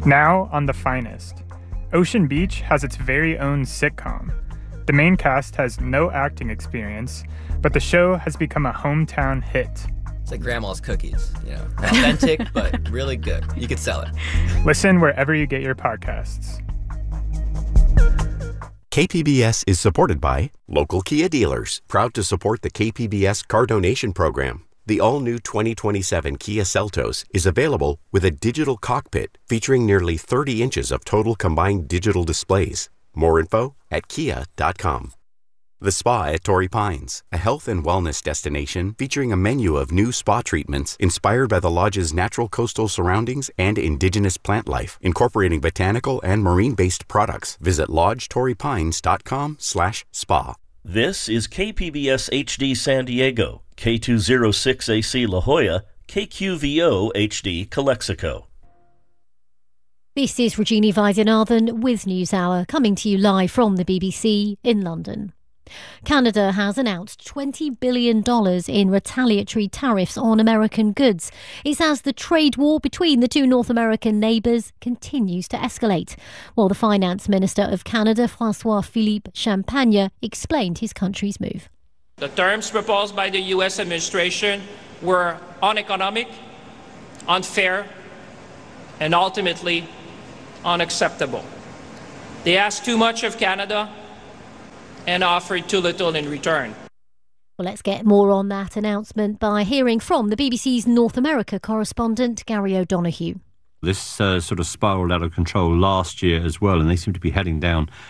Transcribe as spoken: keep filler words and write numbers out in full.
Now on The Finest. Ocean Beach has its very own sitcom. The main cast has no acting experience, but the show has become a hometown hit. It's like grandma's cookies, you know, authentic, but really good. You could sell it. Listen wherever you get your podcasts. K P B S is supported by local Kia dealers, proud to support the K P B S car donation program. The all-new twenty twenty-seven Kia Seltos is available with a digital cockpit featuring nearly thirty inches of total combined digital displays. More info at kia dot com. The Spa at Torrey Pines, a health and wellness destination featuring a menu of new spa treatments inspired by the lodge's natural coastal surroundings and indigenous plant life, incorporating botanical and marine-based products. Visit lodge torrey pines dot com slash spa. This is K P B S H D San Diego, K two oh six A C La Jolla, K Q V O H D Calexico. This is Regina Vaidyanathan with NewsHour, coming to you live from the B B C in London. Canada has announced twenty billion dollars in retaliatory tariffs on American goods. It's as the trade war between the two North American neighbours continues to escalate. While the Finance Minister of Canada, François-Philippe Champagne, explained his country's move. The terms proposed by the U S administration were uneconomic, unfair, and ultimately unacceptable. They asked too much of Canada and offered too little in return. Well, let's get more on that announcement by hearing from the B B C's North America correspondent, Gary O'Donoghue. This uh, sort of spiralled out of control last year as well, and they seem to be heading down